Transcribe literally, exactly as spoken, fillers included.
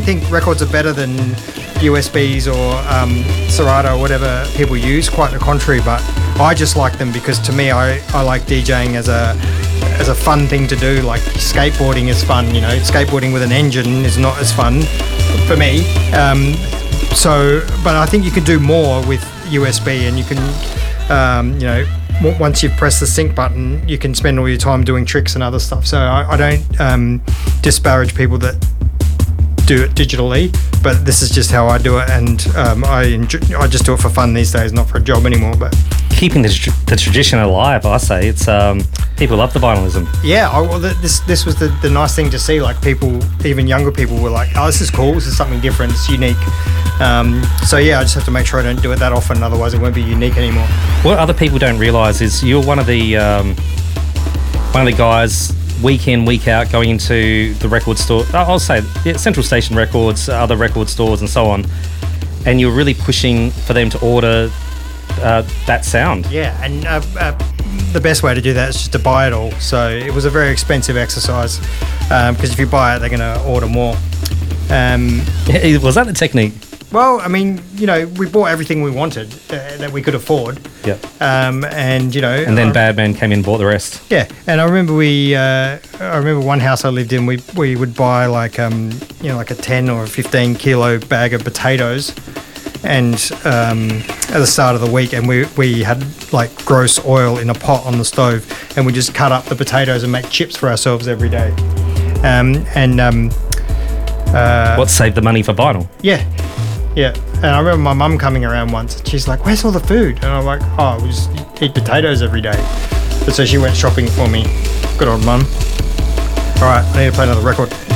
think records are better than U S Bs or um, Serato or whatever people use. Quite the contrary, but I just like them because to me, I, I like DJing as a as a fun thing to do. Like skateboarding is fun, you know. Skateboarding with an engine is not as fun for me. Um, so, but I think you can do more with U S B, and you can, um, you know. Once you've pressed the sync button, you can spend all your time doing tricks and other stuff. So I, I don't um, disparage people that do it digitally, but this is just how I do it, and um, I enjoy, I just do it for fun these days, not for a job anymore. But keeping the, tr- the tradition alive, I say it's um, people love the vinylism. Yeah, I, well, this this was the, the nice thing to see. Like people, even younger people, were like, "Oh, this is cool. This is something different. It's unique." Um, so yeah, I just have to make sure I don't do it that often, otherwise it won't be unique anymore. What other people don't realise is you're one of the um, one of the guys week in, week out going into the record store. I'll say yeah, Central Station Records, other record stores, and so on. And you're really pushing for them to order uh, that sound. Yeah, and uh, uh, the best way to do that is just to buy it all. So it was a very expensive exercise because um, if you buy it, they're going to order more. Um, was that the technique? Well, I mean, you know, we bought everything we wanted uh, that we could afford. Yeah. Um, and you know. And then I, Badman came in and bought the rest. Yeah, and I remember we, uh, I remember one house I lived in. We we would buy like um, you know, like a ten or a fifteen kilo bag of potatoes, and um, at the start of the week, and we we had like gross oil in a pot on the stove, and we just cut up the potatoes and make chips for ourselves every day. Um, and um, uh, what saved the money for vinyl? Yeah. Yeah, and I remember my mum coming around once. She's like, "Where's all the food?" And I'm like, "Oh, we just eat potatoes every day." But so she went shopping for me. Good old mum. All right, I need to play another record.